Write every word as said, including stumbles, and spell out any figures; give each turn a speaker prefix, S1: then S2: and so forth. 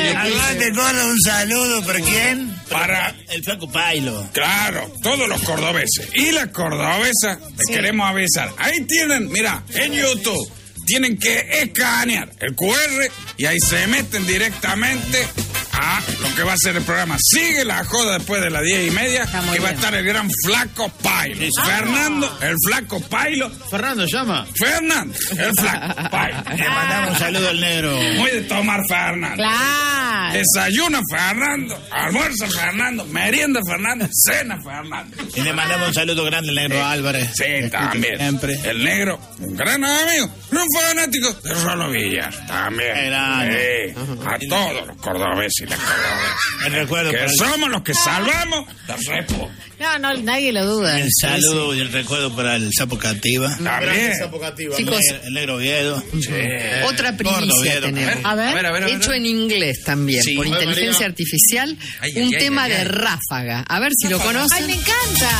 S1: Además de todo, un saludo, ¿por quién?
S2: Para
S3: el Flaco Pailo.
S2: Claro, todos los cordobeses. Y las cordobesas, les
S4: Sí.
S2: queremos avisar. Ahí tienen, mira, en YouTube, tienen que escanear el cu erre y ahí se meten directamente a lo que va a ser el programa. Sigue la joda después de las diez y media,
S4: Está muy
S2: que va a
S4: bien.
S2: estar el gran Flaco Pailo.
S3: Ah.
S2: Fernando, el Flaco Pailo.
S5: Fernando llama.
S2: Fernando, el Flaco Pailo.
S3: Le mandamos un saludo al negro.
S2: Muy de tomar Fernando.
S4: Claro.
S2: Desayuna Fernando, almuerza Fernando, merienda Fernando, cena Fernando.
S3: Y le mandamos un saludo grande al negro Álvarez.
S2: Sí, también.
S3: Siempre.
S2: El negro, un gran amigo, un fanático de Rolo Villar, también.
S3: Grande.
S2: Sí, a todos los cordobeses y las cordobesas.
S3: El recuerdo
S2: Que
S3: para el,
S2: somos los que salvamos la repo.
S4: No, no, nadie lo duda.
S3: el saludo y el recuerdo para el Sapo Cativa.
S2: También.
S3: El
S4: Chicos,
S3: negro, el negro Oviedo.
S4: otra
S3: Gordo,
S4: primicia
S3: Oviedo.
S4: tenemos.
S5: A ver, a ver, a ver, a ver.
S4: Hecho en inglés también,
S3: Sí.
S4: por
S3: A ver,
S4: inteligencia
S5: María.
S4: artificial,
S5: Ay,
S4: un
S5: ay,
S4: tema
S5: ay,
S4: de
S5: ay.
S4: ráfaga. A ver si lo conocen.
S6: ¡Ay, me encanta!